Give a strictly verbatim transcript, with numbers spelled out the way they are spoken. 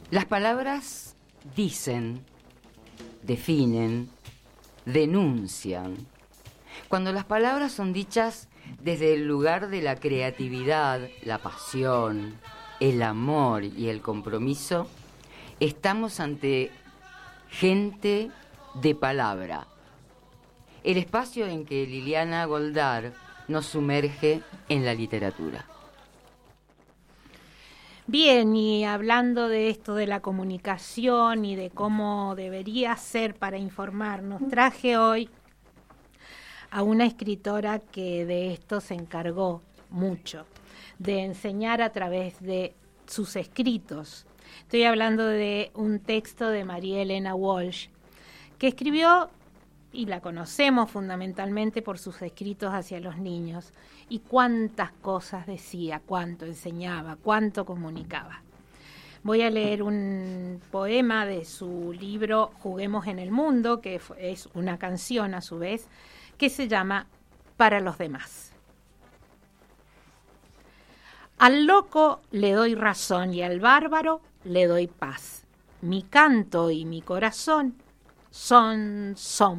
Las palabras dicen, definen, denuncian. Cuando las palabras son dichas desde el lugar de la creatividad, la pasión, el amor y el compromiso, estamos ante gente de palabra. El espacio en que Liliana Goldar nos sumerge en la literatura. Bien, y hablando de esto de la comunicación y de cómo debería ser para informarnos, traje hoy a una escritora que de esto se encargó mucho, de enseñar a través de sus escritos. Estoy hablando de un texto de María Elena Walsh, que escribió, y la conocemos fundamentalmente por sus escritos hacia los niños, y cuántas cosas decía, cuánto enseñaba, cuánto comunicaba. Voy a leer un poema de su libro Juguemos en el Mundo, que es una canción a su vez, que se llama Para los demás. Al loco le doy razón y al bárbaro le doy paz. Mi canto y mi corazón son, son